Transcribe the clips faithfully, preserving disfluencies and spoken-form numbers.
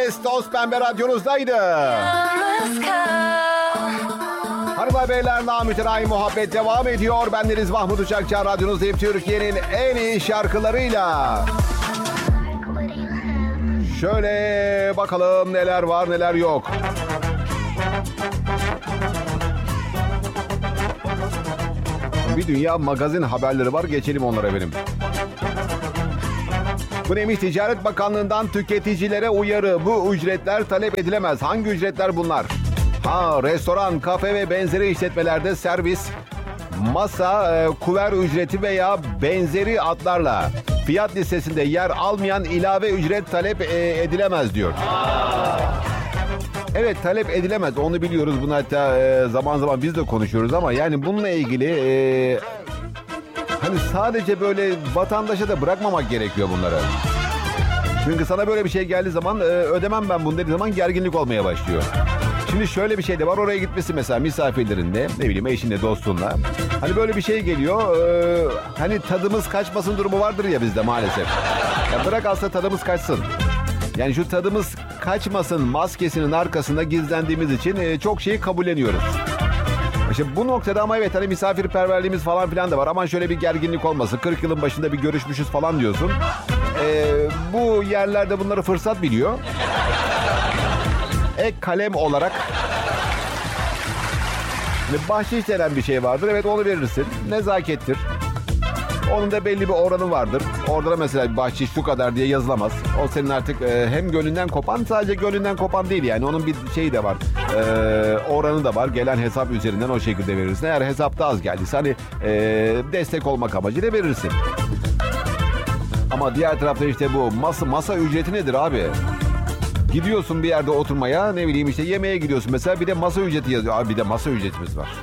ses Toz Pembe radyonuzdaydı. Hanımlar beyler, namütenayi muhabbet devam ediyor. Bendeniz Mahmut Uçakçı, radyonuzdayım Türkiye'nin en iyi şarkılarıyla. Şöyle bakalım neler var neler yok. Bir dünya magazin haberleri var, geçelim onlara benim. Bu neymiş? Ticaret Bakanlığı'ndan tüketicilere uyarı. Bu ücretler talep edilemez. Hangi ücretler bunlar? Ha, restoran, kafe ve benzeri işletmelerde servis, masa, e, kuver ücreti veya benzeri adlarla fiyat listesinde yer almayan ilave ücret talep e, edilemez diyor. Evet, talep edilemez, onu biliyoruz. Bunu hatta e, zaman zaman biz de konuşuyoruz ama yani bununla ilgili e, hani sadece böyle vatandaşa da bırakmamak gerekiyor bunları. Çünkü sana böyle bir şey geldiği zaman e, ödemem ben bunu dediği zaman gerginlik olmaya başlıyor. Şimdi şöyle bir şey de var, oraya gitmesi mesela misafirlerinde, ne bileyim eşinle dostunla. Hani böyle bir şey geliyor, e, hani tadımız kaçmasın durumu vardır ya bizde maalesef. Ya bırak aslında tadımız kaçsın. Yani şu tadımız kaçmasın maskesinin arkasında gizlendiğimiz için e, çok şeyi kabulleniyoruz. İşte bu noktada ama evet hani misafirperverliğimiz falan filan da var. Aman şöyle bir gerginlik olmasın, kırk yılın başında bir görüşmüşüz falan diyorsun. E, bu yerlerde bunları fırsat biliyor. Ek kalem olarak bahşiş denen bir şey vardır. Evet, onu verirsin. Nezakettir. Onun da belli bir oranı vardır. Orada da mesela bir bahşiş şu kadar diye yazılamaz. O senin artık e, hem gönlünden kopan, sadece gönlünden kopan değil yani. Onun bir şeyi de var. E, oranı da var. Gelen hesap üzerinden o şekilde verirsin. Eğer hesapta az geldiyse hani e, destek olmak amacıyla verirsin. Ama diğer tarafta işte bu masa, masa ücreti nedir abi? Gidiyorsun bir yerde oturmaya, ne bileyim işte yemeğe gidiyorsun mesela, bir de masa ücreti yazıyor. Abi bir de masa ücretimiz var.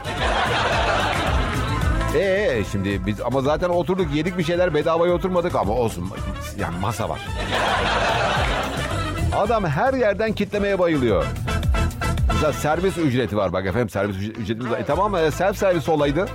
Eee şimdi biz ama zaten oturduk yedik bir şeyler, bedavaya oturmadık ama olsun yani masa var. Adam her yerden kitlemeye bayılıyor. Mesela servis ücreti var, bak efendim servis ücretimiz var. E tamam, self servis olaydı.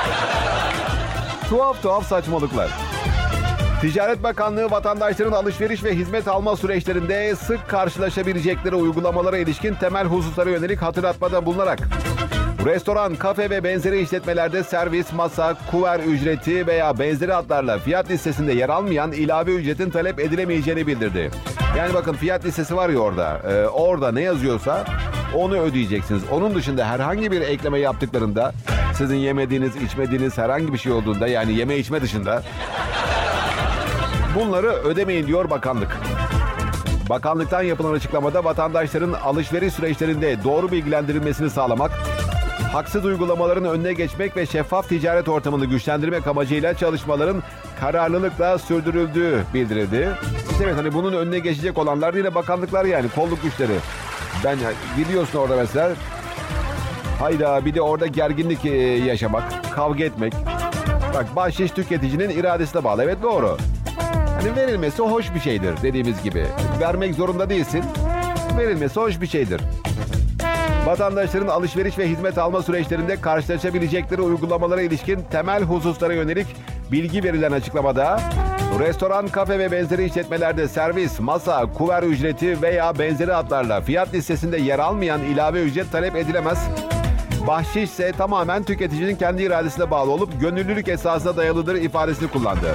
Tuhaf tuhaf saçmalıklar. Ticaret Bakanlığı vatandaşların alışveriş ve hizmet alma süreçlerinde sık karşılaşabilecekleri uygulamalara ilişkin temel hususlara yönelik hatırlatmada bulunarak restoran, kafe ve benzeri işletmelerde servis, masa, kuver ücreti veya benzeri adlarla fiyat listesinde yer almayan ilave ücretin talep edilemeyeceğini bildirdi. Yani bakın, fiyat listesi var ya orada. Ee, orada ne yazıyorsa onu ödeyeceksiniz. Onun dışında herhangi bir ekleme yaptıklarında, sizin yemediğiniz, içmediğiniz herhangi bir şey olduğunda, yani yeme içme dışında, bunları ödemeyin diyor bakanlık. Bakanlıktan yapılan açıklamada vatandaşların alışveriş süreçlerinde doğru bilgilendirilmesini sağlamak, haksız uygulamaların önüne geçmek ve şeffaf ticaret ortamını güçlendirmek amacıyla çalışmaların kararlılıkla sürdürüldüğü bildirildi. Evet, hani bunun önüne geçecek olanlar yine bakanlıklar, yani kolluk güçleri. Ben gidiyorsun orada mesela, hayda bir de orada gerginlik yaşamak, kavga etmek. Bak, bahşiş tüketicinin iradesine bağlı. Evet, doğru. Hani verilmesi hoş bir şeydir dediğimiz gibi. Vermek zorunda değilsin. Verilmesi hoş bir şeydir. Vatandaşların alışveriş ve hizmet alma süreçlerinde karşılaşabilecekleri uygulamalara ilişkin temel hususlara yönelik bilgi verilen açıklamada, restoran, kafe ve benzeri işletmelerde servis, masa, kuver ücreti veya benzeri adlarla fiyat listesinde yer almayan ilave ücret talep edilemez. Bahşiş ise tamamen tüketicinin kendi iradesine bağlı olup gönüllülük esasına dayalıdır ifadesini kullandı.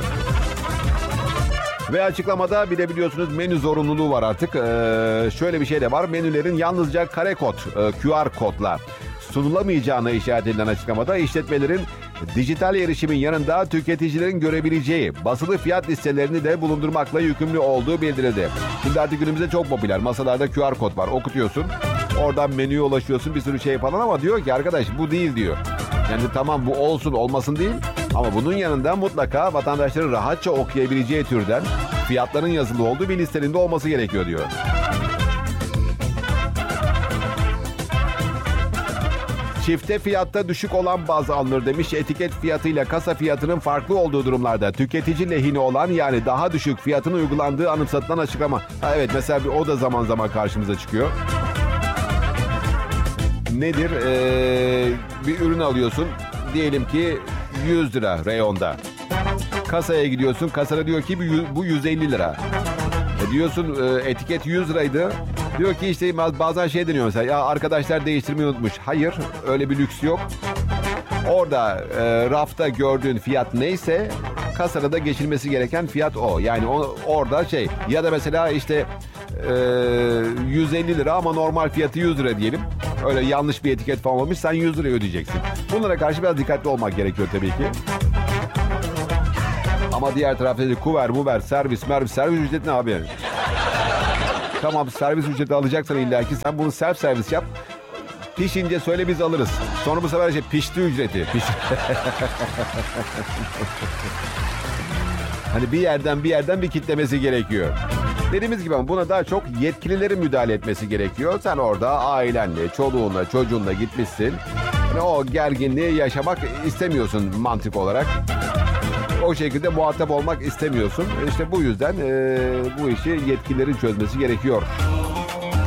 Ve açıklamada bir de biliyorsunuz menü zorunluluğu var artık. Ee, şöyle bir şey de var. Menülerin yalnızca kare kod, e, Q R kodla sunulamayacağına işaret edilen açıklamada, işletmelerin dijital erişimin yanında tüketicilerin görebileceği basılı fiyat listelerini de bulundurmakla yükümlü olduğu bildirildi. Şimdi artık günümüzde çok popüler. Masalarda Q R kod var. Okutuyorsun. Oradan menüye ulaşıyorsun, bir sürü şey falan, ama diyor ki arkadaş bu değil diyor. Yani tamam, bu olsun olmasın değil. Ama bunun yanında mutlaka vatandaşların rahatça okuyabileceği türden fiyatların yazılı olduğu bir listenin de olması gerekiyor diyor. Çifte fiyatta düşük olan baz alınır demiş. Etiket fiyatıyla kasa fiyatının farklı olduğu durumlarda tüketici lehine olan, yani daha düşük fiyatın uygulandığı anımsatılan açıklama. Ha evet, mesela bir, o da zaman zaman karşımıza çıkıyor. Nedir? Ee, bir ürün alıyorsun. Diyelim ki yüz lira reyonda. Kasaya gidiyorsun. Kasada diyor ki bu yüz elli lira. E diyorsun etiket yüz liraydı. Diyor ki işte bazen şey deniyor mesela, ya arkadaşlar değiştirmeyi unutmuş. Hayır, öyle bir lüks yok. Orada e, rafta gördüğün fiyat neyse kasada da geçilmesi gereken fiyat o. Yani o, orada şey ya da mesela işte e, yüz elli lira ama normal fiyatı yüz lira diyelim. Öyle yanlış bir etiket falan olmuş, sen yüz liraya ödeyeceksin. Bunlara karşı biraz dikkatli olmak gerekiyor tabii ki. Ama diğer tarafta da kuver, muver, servis, mervis, servis ücreti ne abi yani? Tamam, servis ücreti alacaksan illaki sen bunu self servis yap. Pişince söyle, biz alırız. Sonra bu sefer şey pişti ücreti. Piş... hani bir yerden bir yerden bir kitlemesi gerekiyor. Dediğimiz gibi buna daha çok yetkililerin müdahale etmesi gerekiyor. Sen orada ailenle, çoluğunla, çocuğunla gitmişsin. Yani o gerginliği yaşamak istemiyorsun mantık olarak. O şekilde muhatap olmak istemiyorsun. İşte bu yüzden e, bu işi yetkililerin çözmesi gerekiyor.